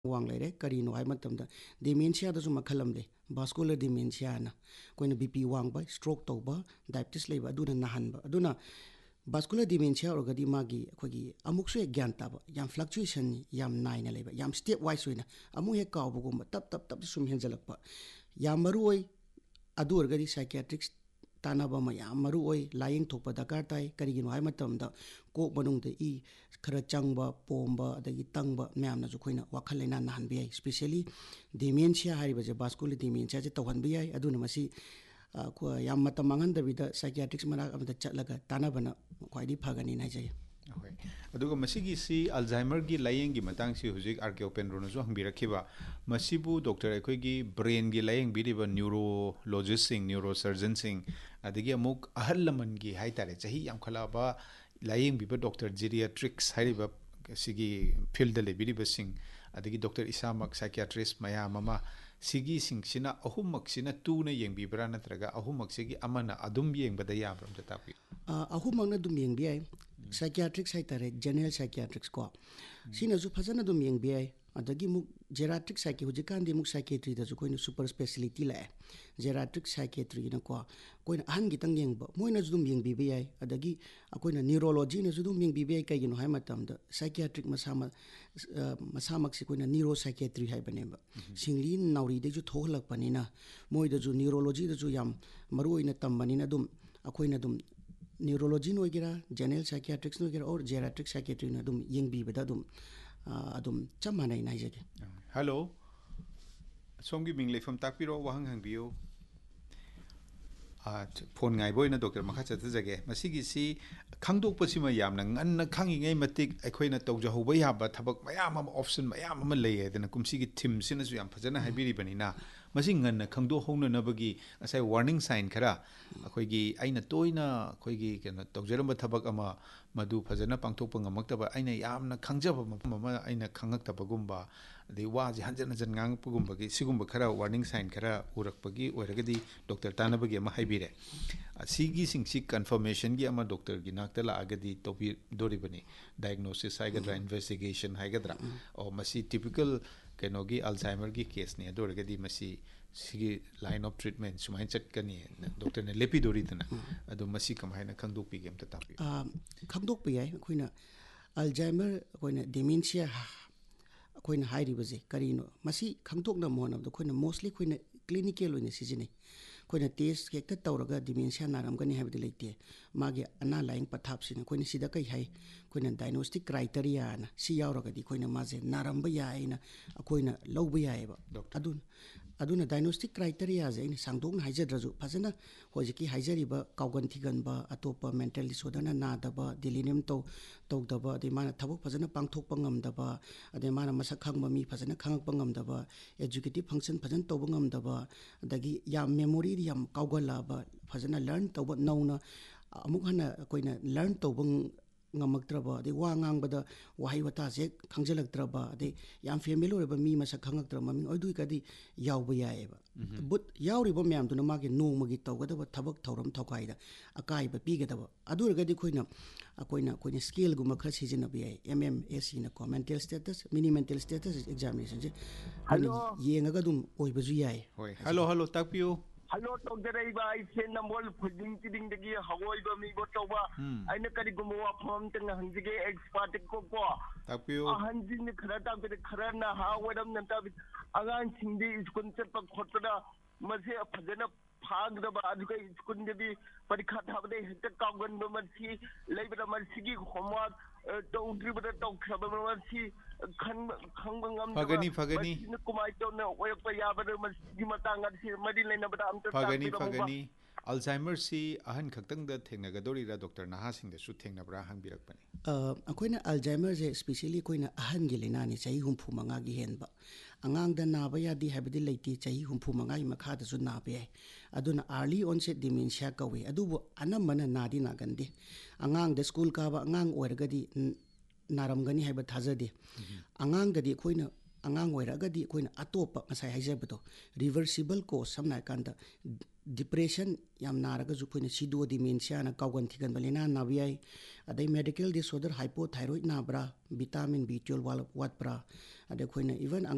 वांग लेरे करीनो हाय मतमदा डिमेंशिया दसु मखलमले vascular dementia ना कोइना बीपी वांग बा स्ट्रोक तौबा डायबिटीज लेबा अदुना नहनबा अदुना वास्कुलर डिमेंशिया ओरगदी मागी अखोगी अमुकसु ज्ञान ताबा याम फ्लक्चुएशन याम नाइना लेबा याम स्टेप वाइज होइना अमु हे कावबगुम तप तप तप सुम हेंजलकपा याम मरुओय अदु ओरगदी साइकियाट्रिक्स तानाबा मयाम मरुओय लाइंग थोपा दरकार ताई करिगिनो हाय मतमदा कोक मनुंगदे ई खरा चंगबा पोंबा अदगी तंगबा म्यामना जो खोइना वाखल लेना नहनबे याई स्पेशली डिमेंशिया हारिबजे वास्कुलर डिमेंशिया जे तौहनबे याई अदुना मसी को याम मतम मांगनदबिदा साइकियाट्रिक्स मना अमदा चलगा तानाबना ख्वाइदि Phagni नाइजै Okay. Aduga masigi si Alzheimer gi layeng gi matang si huzik arke open rono zo hangbirakhiba masibu doctor ekoi gi brain gi layeng biriba neurologist sing neurosurgeon sing adigi amuk ahallaman gi haitare chahi yam khala ba layeng biba doctor geriatrics hariba sigi field le biriba sing adigi doctor isamak psychiatrist maya mama sigi sing sina ahumak sina tu na yeng bibra natraga ahumak sigi amana adum yeng bada yabram tatapi ahumangna dum yeng bi ai psychiatrics haitare general psychiatrics ko sina ju phajana dum yeng bi ai adagi muk geriatric psychiatry hujikan di muk psychiatry da ju koina super specialty la geriatric psychiatry na ko koina ahan gi tang yeng ba moina ju dum yeng bi bi ai adagi koina neurology na ju dum yeng bi bi ai kai gino hai matam da psychiatric masamak si koina neuropsychiatry hai bane ba singli nauri de ju thohlak panina moi da ju neurology da ju yam maru ina tambanina dum akoina dum neurology no gira general psychiatrics no gira or geriatric psychiatry na dum yeng bi bada dum adum chamana ina jage hello somgi mingle from takpiro wahang hangbiyo phone ngai boy na doctor makha chat jage masigi si khangdok pasima yamna nganna khangi ngai matik aikoina tawja hoba yaba thabak mayam am option mayam am leye dena kumsigi thim sina su yam phajana haibiri banina masi nganna khangdo hongna nabagi asai warning sign khara akoigi aina toina akoigi kena tawjaramba thabak ama madu phajana pangthokpa ngamaktaba aina yamna khangjaba mama aina khangakta gumba de waji hanjana jan ngangpugumba gi sigumba khara warning sign khara urakpagi oiragadi doctor tanabagi ama haibire sigi singsi confirmation gi ama doctor gi naktala agadi topi doribani diagnosis haigadra investigation haigadra o masi typical kenogi alzheimer gi case ne doragadi masi sigi line of treatment sumain chatkani doctor ne lepi dori dana adu masi kamaina khangdok pi gem ta tapi khangdok pi ai khoina alzheimer khoina dementia khoina hairi baje karino masi khangdok na mon of khoina mostly khoina clinical oine sijine khoina test hekta tawraga dementia naram gani habdi leite mage ana lying pathap sina khoina sida kai hai khoina diagnostic criteria na si yawraga di khoina maje naram ba ya ina khoina lawba ya ba aduna diagnostic criteria je ina sangdok na haijadraju phajana hojiki haijari ba kaugan thigan ba atopa mental disorder na nadaba delirium tawdaba de mana thabok phajana pangthok pangam daba ade mana masak khangba mi phajana khangak pangam daba executive function phajana tawba ngam daba adagi ya memory yam kaugala ba phajana learn tawba nauna amuk hana koina learn tawba ngamaktraba de wa ngangbada wahai wata je khangjalaktraba de yam family oreba mi masa khangaktra maming oidui kadi yawba yaeba but yawri ba myam tuna magi nongmagi tawgada thabak thauram thaukaida akai ba pigada adurgadi koina skill guma khra sijina bi mmsc na mental status mini mental status examination je hello yengaga dum oibaju yai hello takpiyo hello doctor iba isen nambol phuding tiding dagi hawoi ba mi botoba aina kari gumwa phom teng hanjige expert ko takpiyo hanjin ni khara ta khara na ha wadam nan ta agan singdi iskun chat pa khotda mase phajana phagdaba aduka iskun debi parikha thabde hekta kaugan ba marsi leibra marsi gi homework tongri bada tong khaba marsi fagani kumai to na oyakpa yabada marsi matang ad si madi lena bada am fagani alzheimer si ahan khaktang da thengnagadori ra doctor naha sing da su thengnabra hangbirakpani akoina alzheimer je especially koina ahan gi lena ni chai humpu manga gi henba angang da naba ya di habidi leiti chai humpu manga i makha da su nabe aduna early onset dementia kawe adubu anamana nadi nagandi angang da school ka ba angang oirgadi naramgani haiba thajade angang gadi koina angang oiragadi koina atopa ngasai haijabado reversible cause samna kanda depression yam naraga ju koina sido dementia na kaugan thigan balena nabiai adai medical disorder hypothyroid nabra vitamin B12 wat pra adai koina even